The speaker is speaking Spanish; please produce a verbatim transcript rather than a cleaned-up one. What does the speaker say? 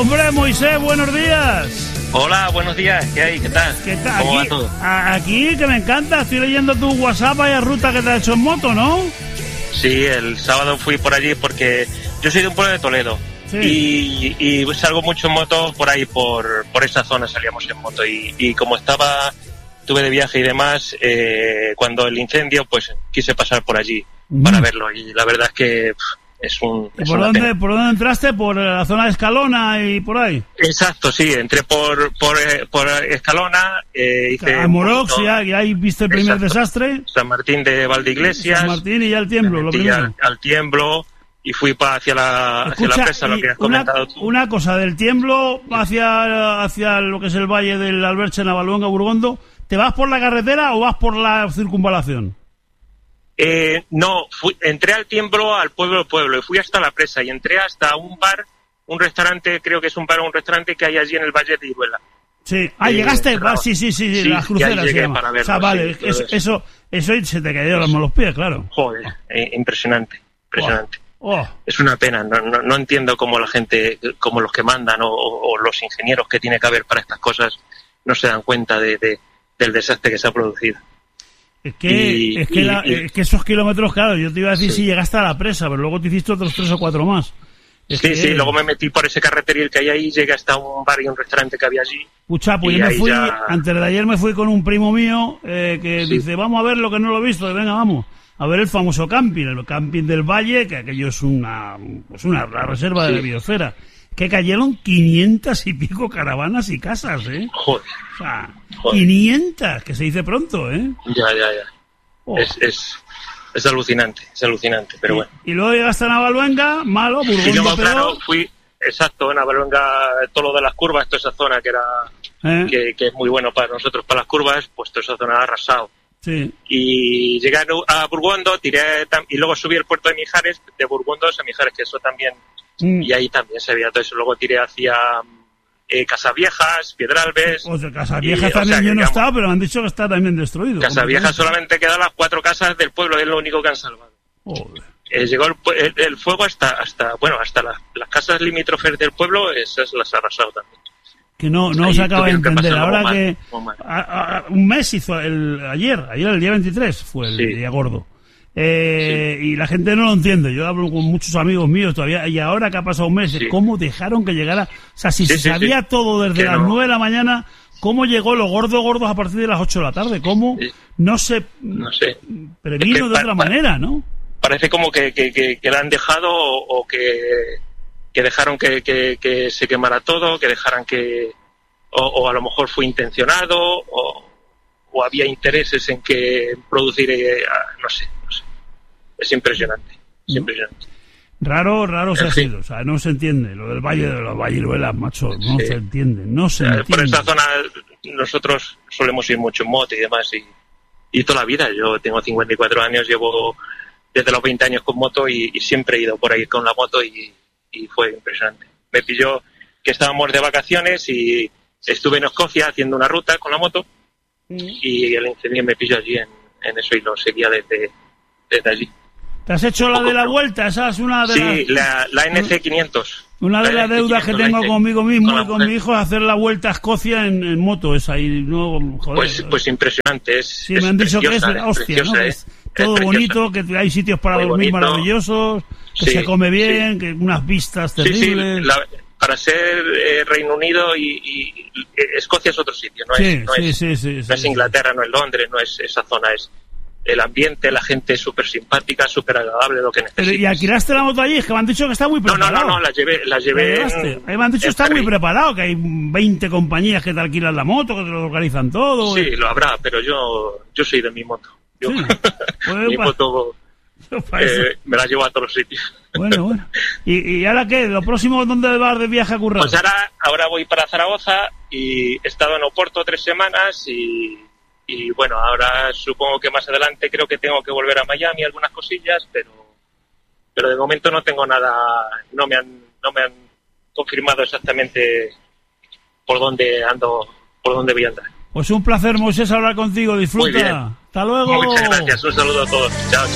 Hombre, Moisés, buenos días. Hola, buenos días. ¿Qué hay? ¿Qué tal? ¿Qué tal? ¿Cómo aquí, va todo? A, aquí, que me encanta. Estoy leyendo tu WhatsApp y ruta que te ha hecho en moto, ¿no? Sí, el sábado fui por allí porque yo soy de un pueblo de Toledo. Sí. Y, y salgo mucho en moto por ahí, por, por esa zona salíamos en moto. Y, y como estaba, tuve de viaje y demás, eh, cuando el incendio, pues quise pasar por allí mm. para verlo. Y la verdad es que pff, es un... ¿Y es por, una dónde, pena. por dónde entraste? ¿Por la zona de Escalona y por ahí? Exacto, sí. Entré por, por, por Escalona. Eh, hice a Morox, ya, ya ahí viste el primer Exacto. desastre. San Martín de Valdeiglesias. San Martín y ya el Tiemblo, lo primero. Al, al Tiemblo. Y fui para hacia la, Escucha, hacia la presa, lo que has una, comentado tú. Una cosa, del Tiemblo hacia, hacia lo que es el valle del Alberche, Navaluenga, Burgondo, ¿te vas por la carretera o vas por la circunvalación? Eh, no, fui, entré al Tiemblo, al pueblo pueblo, y fui hasta la presa, y entré hasta un bar, un restaurante, creo que es un bar o un restaurante que hay allí en el Valle de Iruela. Sí, ah, eh, llegaste, ah, sí, sí, sí, sí, las cruceras se llama. Para verlo, o sea, vale, sí, eso, eso, eso se te cayeron los pies, claro. Joder, eh, impresionante, impresionante. Oh. Oh. Es una pena, no, no, no entiendo cómo la gente, como los que mandan o, o los ingenieros que tiene que haber para estas cosas no se dan cuenta de, de, del desastre que se ha producido. Es que, y, es, que y, la, y, es que esos kilómetros, claro, yo te iba a decir sí. si llegaste a la presa, pero luego te hiciste otros tres o cuatro más. Es sí, que... sí, luego me metí por ese carreteril que hay ahí, llegué hasta un bar y un restaurante que había allí. Pucha, pues yo me fui, ya... antes de ayer me fui con un primo mío eh, que sí. dice, vamos a ver lo que no lo he visto, y venga, vamos. A ver el famoso camping, el camping del Valle, que aquello es una, pues una la reserva sí. de la biosfera. Que cayeron quinientas y pico caravanas y casas, ¿eh? Joder. O sea, Joder. quinientas, que se dice pronto, ¿eh? Ya, ya, ya. Oh. Es, es, es alucinante, es alucinante, pero y, bueno. Y luego llegaste a Navaluenga, malo, Burgondo, y luego, peor. Claro, fui, exacto, en Navaluenga, todo lo de las curvas, toda esa zona que era, ¿Eh? que, que es muy bueno para nosotros, para las curvas, pues toda esa zona ha arrasado. Sí. Y llegué a Burgondo, tiré y luego subí el puerto de Mijares, de Burgondo a Mijares, que eso también, mm. y ahí también se veía todo eso. Luego tiré hacia eh, Casaviejas, Piedralbes. O sea, Casaviejas y, también o sea, yo no he estado, pero me han dicho que está también destruido. Casaviejas solamente quedan las cuatro casas del pueblo, es lo único que han salvado. Eh, llegó el, el, el fuego hasta, hasta bueno, hasta las, las casas limítrofes del pueblo, esas las ha arrasado también. Que no, no se acaba de entender. Ahora que a, a, un mes hizo el ayer, ayer el día veintitrés fue el sí. día gordo. Eh, sí. Y la gente no lo entiende. Yo hablo con muchos amigos míos todavía, y ahora que ha pasado un mes, sí. ¿cómo dejaron que llegara? O sea, si sí, se sí, sabía sí. todo desde que las no. nueve de la mañana, ¿cómo llegó los gordos gordos a partir de las ocho de la tarde? ¿Cómo sí. no se no sé. previno es que de otra pa, manera, no? Parece como que, que, que, que la han dejado o, o que... que dejaron que, que, que se quemara todo, que dejaran que... O, o a lo mejor fue intencionado, o, o había intereses en que producir... Eh, no sé, no sé. Es impresionante, es impresionante. Raro, raro se ha sido, o sea, no se entiende. Lo del Valle de los Valliruelas, macho, no sí. se entiende, no se entiende. Por esa zona nosotros solemos ir mucho en moto y demás, y, y toda la vida. Yo tengo cincuenta y cuatro años, llevo desde los veinte años con moto y, y siempre he ido por ahí con la moto y... y fue impresionante. Me pilló que estábamos de vacaciones y estuve en Escocia haciendo una ruta con la moto mm. y el incendio me pilló allí en, en eso y lo seguía desde, desde allí. ¿Te has hecho la de la vuelta? Esa es una de sí, las... la, la N C quinientos. Una de las deudas que tengo conmigo mismo con y con mi hijo es hacer la vuelta a Escocia en, en moto. Esa, y no, joder, pues, pues impresionante. Es, sí, es me han dicho preciosa, que es, hostia, preciosa, ¿no? es, es todo es bonito, que hay sitios para muy dormir bonito. maravillosos, que sí, se come bien, sí. que unas vistas terribles. Sí, sí, la, para ser eh, Reino Unido y, y, y Escocia es otro sitio, no, sí, es, no, sí, es, sí, sí, no sí, es sí. Inglaterra, no es Londres, no es esa zona, es el ambiente, la gente es súper simpática, súper agradable, lo que necesitas. Pero, ¿y alquilaste la moto allí? Es que me han dicho que está muy preparado. No, no, no, no la llevé, la llevé. En, me han dicho que está muy preparado, que hay veinte compañías que te alquilan la moto, que te lo organizan todo. Sí, eh. lo habrá, pero yo yo soy de mi moto. Yo, sí. Pues, mi moto eh, me la llevo a todos los sitios. Bueno, bueno. ¿Y, y ahora qué? ¿Lo próximo dónde vas de viaje a currar? Pues ahora, ahora voy para Zaragoza y he estado en Oporto tres semanas y... Y bueno, ahora supongo que más adelante creo que tengo que volver a Miami, algunas cosillas, pero pero de momento no tengo nada, no me han no me han confirmado exactamente por dónde ando, por dónde voy a andar. Pues un placer, Moisés, hablar contigo, disfruta. Muy bien. Hasta luego. Muchas gracias, un saludo a todos. Chao.